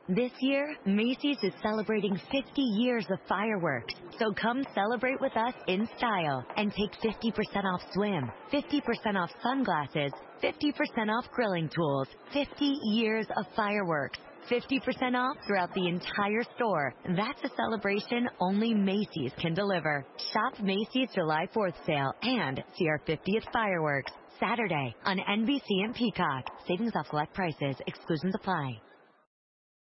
This year, Macy's is celebrating 50 years of fireworks. So come celebrate with us in style and take 50% off swim, 50% off sunglasses, 50% off grilling tools, 50 years of fireworks. 50% off throughout the entire store. That's a celebration only Macy's can deliver. Shop Macy's July 4th sale and see our 50th fireworks Saturday on NBC and Peacock. Savings off select prices. Exclusions apply.